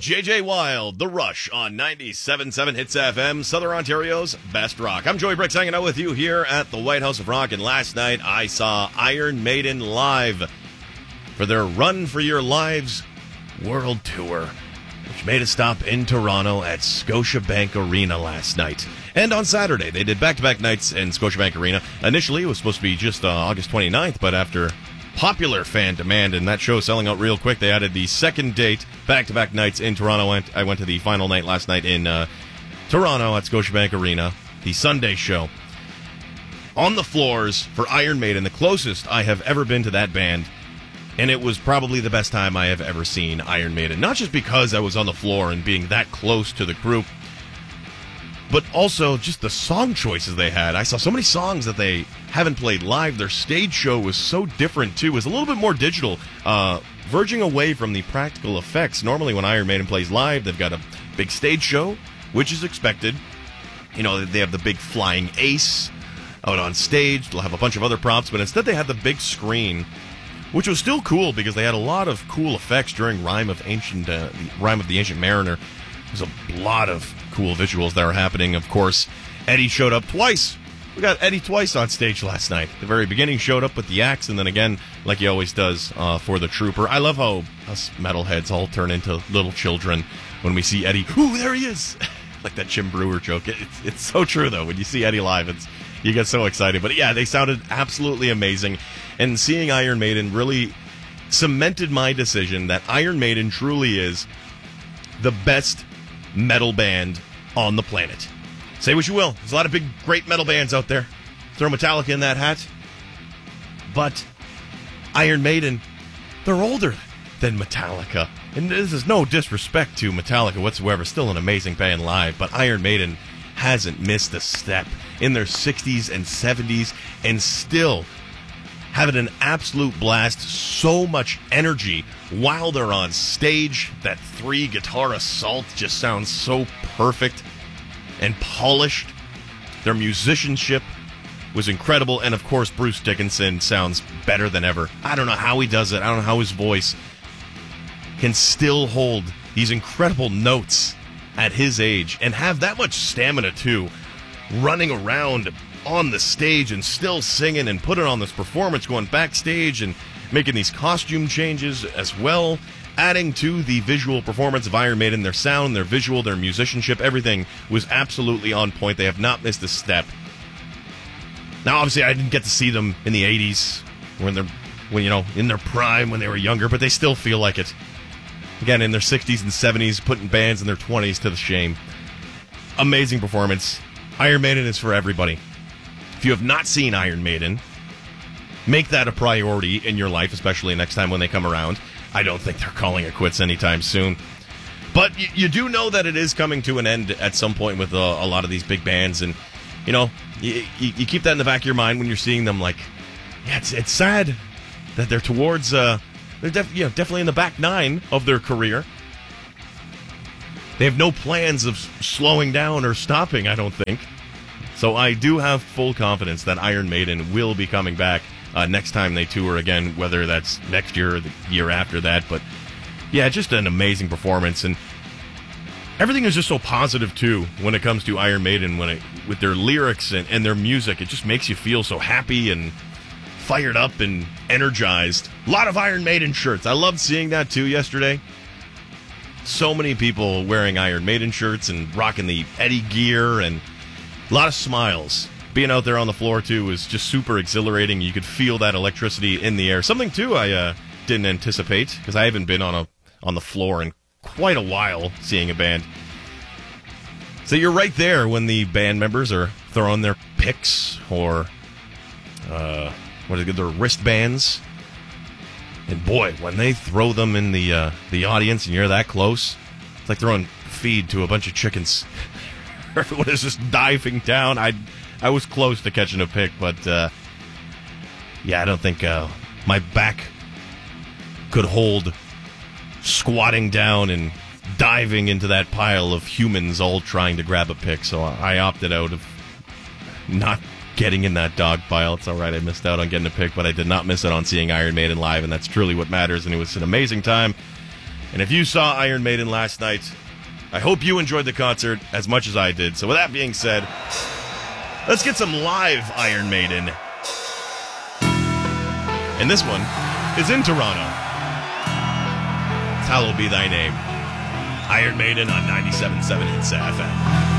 J.J. Wild, The Rush on 97.7 Hits FM, Southern Ontario's best rock. I'm Joey Bricks hanging out with you here at the White House of Rock, and last night I saw Iron Maiden live for their Run for Your Lives World Tour, which made a stop in Toronto at Scotiabank Arena last night. And on Saturday, they did back-to-back nights in Scotiabank Arena. Initially, it was supposed to be just August 29th, but after popular fan demand and that show selling out real quick, they added the second date, back-to-back nights in Toronto. I went to the final night last night in Toronto at Scotiabank Arena, the Sunday show. On the floors for Iron Maiden, the closest I have ever been to that band, and it was probably the best time I have ever seen Iron Maiden. Not just because I was on the floor and being that close to the group, but also just the song choices they had. I saw so many songs that they haven't played live. Their stage show was so different, too. It was a little bit more digital, verging away from the practical effects. Normally, when Iron Maiden plays live, they've got a big stage show, which is expected. You know, they have the big flying ace out on stage. They'll have a bunch of other props, but instead they had the big screen, which was still cool because they had a lot of cool effects during Rime of the Ancient Mariner. There's a lot of cool visuals that were happening. Of course, Eddie showed up twice. We got Eddie twice on stage last night. At the very beginning, showed up with the axe, and then again, like he always does, for the Trooper. I love how us metalheads all turn into little children when we see Eddie. Ooh, there he is! Like that Jim Brewer joke. It's so true, though. When you see Eddie live, you get so excited. But yeah, they sounded absolutely amazing. And seeing Iron Maiden really cemented my decision that Iron Maiden truly is the best metal band on the planet. Say what you will. There's a lot of big, great metal bands out there. Throw Metallica in that hat. But Iron Maiden, they're older than Metallica. And this is no disrespect to Metallica whatsoever. Still an amazing band live. But Iron Maiden hasn't missed a step in their 60s and 70s and still having an absolute blast, so much energy while they're on stage. That 3-guitar assault just sounds so perfect and polished. Their musicianship was incredible, and of course Bruce Dickinson sounds better than ever. I don't know how he does it. I don't know how his voice can still hold these incredible notes at his age and have that much stamina too, running around on the stage and still singing and putting on this performance, going backstage and making these costume changes as well, adding to the visual performance of Iron Maiden. Their sound, their visual, their musicianship, everything was absolutely on point. They have not missed a step. Now, obviously, I didn't get to see them in the 80s, in their prime, when they were younger, but they still feel like it. Again, in their 60s and 70s, putting bands in their 20s to the shame. Amazing performance. Iron Maiden is for everybody. If you have not seen Iron Maiden, make that a priority in your life, especially next time when they come around. I don't think they're calling it quits anytime soon. But you do know that it is coming to an end at some point with a lot of these big bands. And, you keep that in the back of your mind when you're seeing them. Like, yeah, it's sad that they're towards, they're definitely in the back nine of their career. They have no plans of slowing down or stopping, I don't think. So I do have full confidence that Iron Maiden will be coming back next time they tour again, whether that's next year or the year after that. But yeah, just an amazing performance, and everything is just so positive too when it comes to Iron Maiden. With their lyrics and their music, it just makes you feel so happy and fired up and energized. A lot of Iron Maiden shirts. I loved seeing that too yesterday. So many people wearing Iron Maiden shirts and rocking the Eddie gear, and a lot of smiles. Being out there on the floor, too, was just super exhilarating. You could feel that electricity in the air. Something, too, I didn't anticipate, because I haven't been on the floor in quite a while seeing a band. So you're right there when the band members are throwing their picks or their wristbands. And boy, when they throw them in the audience and you're that close, it's like throwing feed to a bunch of chickens. Everyone is just diving down. I was close to catching a pick, but I don't think my back could hold squatting down and diving into that pile of humans all trying to grab a pick. So I opted out of not getting in that dog pile. It's all right, I missed out on getting a pick, but I did not miss it on seeing Iron Maiden live, and that's truly what matters. And it was an amazing time. And if you saw Iron Maiden last night, I hope you enjoyed the concert as much as I did. So with that being said, let's get some live Iron Maiden. And this one is in Toronto. Hallowed be thy name. Iron Maiden on 97.7 Hits FM.